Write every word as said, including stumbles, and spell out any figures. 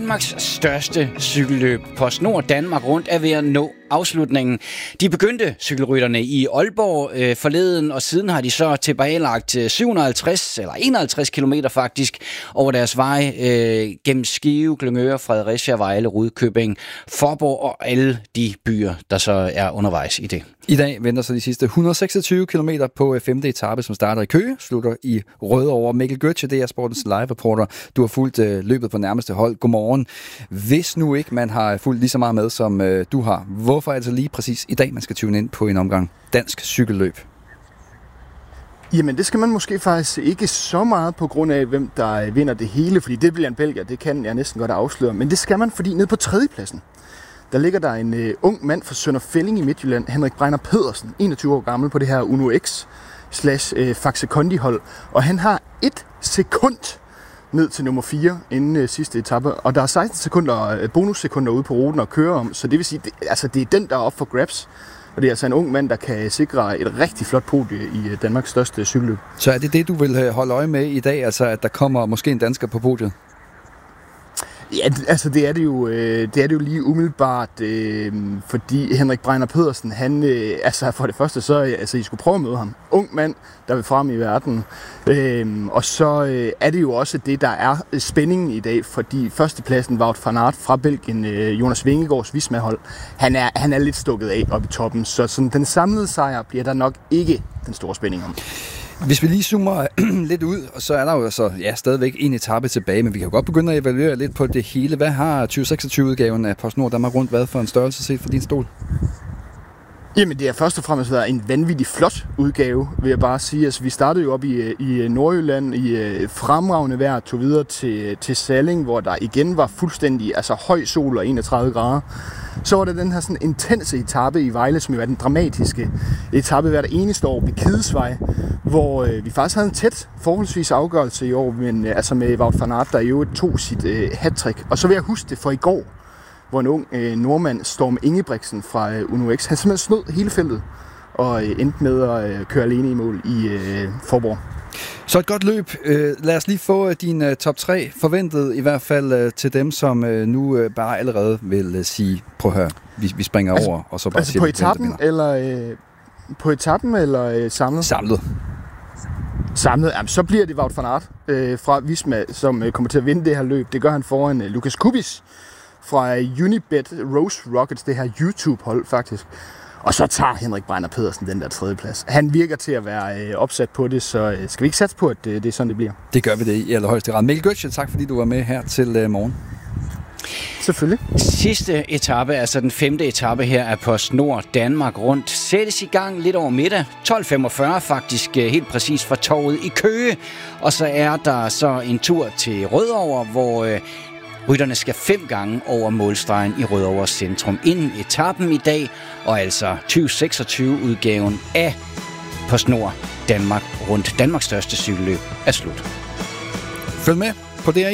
Danmarks største cykelløb. PostNord Danmark Rundt er ved at nå afslutningen. De begyndte cykelrytterne i Aalborg øh, forleden, og siden har de så tilbagelagt syv hundrede og halvtreds eller enoghalvtreds kilometer faktisk over deres vej øh, gennem Skive, Glyngøre, Fredericia, Vejle, Rudkøbing, Faaborg og alle de byer, der så er undervejs i det. I dag venter så de sidste et hundrede og seksogtyve kilometer på femte etape, som starter i Køge, slutter i Rødovre. Mikkel Gøtze, det er Sportens live-reporter. Du har fulgt øh, løbet på nærmeste hold. Godmorgen. Hvis nu ikke man har fulgt lige så meget med, som øh, du har, hvorfor er det så lige præcis i dag, man skal tune ind på en omgang dansk cykelløb? Jamen, det skal man måske faktisk ikke så meget på grund af, hvem der vinder det hele, fordi det bliver en belgier, det kan jeg næsten godt afsløre. Men det skal man, fordi nede på tredjepladsen, der ligger der en uh, ung mand fra Sønder Felding i Midtjylland, Henrik Bregner Pedersen, enogtyve år gammel på det her Uno X slash uh, Faxe Kondi hold. Og han har et sekund ned til nummer fire inden uh, sidste etape, og der er seksten sekunder uh, bonussekunder ude på ruten at køre om, så det vil sige, det, altså, det er den, der er op for grabs. Og det er altså en ung mand, der kan sikre et rigtig flot podie i uh, Danmarks største cykelløb. Så er det det, du vil holde øje med i dag, altså at der kommer måske en dansker på podiet? Ja, altså det er det jo, øh, det er det jo lige umiddelbart, øh, fordi Henrik Bregner Pedersen, han, øh, altså for det første, så altså I skulle prøve at møde ham. Ung mand, der vil frem i verden. Øh, og så øh, er det jo også det, der er spændingen i dag, fordi førstepladsen, Wout van Aert fra Belgien, øh, Jonas Vingegaards Visma-hold, han er, han er lidt stukket af oppe i toppen, så sådan, den samlede sejr bliver der nok ikke den store spænding om. Hvis vi lige zoomer lidt ud, og så er der jo altså, ja, stadigvæk en etape tilbage, men vi kan jo godt begynde at evaluere lidt på det hele. Hvad har tyve seksogtyve-udgaven af PostNord Danmark Rundt været for en størrelse set for din stol? Jamen, det har først og fremmest været en vanvittig flot udgave, vil jeg bare sige. Altså, vi startede jo op i, i Nordjylland i fremragende vejr, tog videre til, til Salling, hvor der igen var fuldstændig altså, høj sol og enogtredive grader. Så var der den her sådan intense etape i Vejle, som jo er den dramatiske etape hvert eneste år ved Kidesvej, hvor øh, vi faktisk havde en tæt forholdsvis afgørelse i år, men øh, altså med Wout van Aert, der jo tog sit øh, hattrick. Og så vil jeg huske det for i går, hvor en ung øh, nordmand, Storm Ingebrigtsen fra øh, Uno X, han simpelthen snød hele feltet og øh, endte med at øh, køre alene i mål i øh, Faaborg. Så et godt løb. Lad os lige få din top tre forventet, i hvert fald til dem, som nu bare allerede vil sige, prøv at høre, vi, vi springer altså, over, og så bare altså siger, på etappen, eller øh, på etappen, eller øh, samlet? Samlet. Samlet, jamen, så bliver det Wout van Aert øh, fra Visma, som øh, kommer til at vinde det her løb. Det gør han foran øh, Lukas Kubis fra øh, Unibet Rose Rockets, det her YouTube-hold faktisk. Og så tager Henrik Bregner Pedersen den der tredjeplads. Han virker til at være øh, opsat på det, så øh, skal vi ikke satse på, at øh, det er sådan, det bliver? Det gør vi det i allerhøjeste grad. Mikkel Gøtze, tak fordi du var med her til øh, morgen. Selvfølgelig. Sidste etape, altså den femte etape her af PostNord Danmark Rundt, sættes i gang lidt over middag. tolv femogfyrre faktisk helt præcis fra torvet i Køge. Og så er der så en tur til Rødovre, hvor øh, rytterne skal fem gange over målstregen i Rødovre centrum inden etappen i dag, og altså tyve seksogtyve-udgaven af PostNord Danmark Rundt. Danmarks største cykelløb er slut. Følg med på D R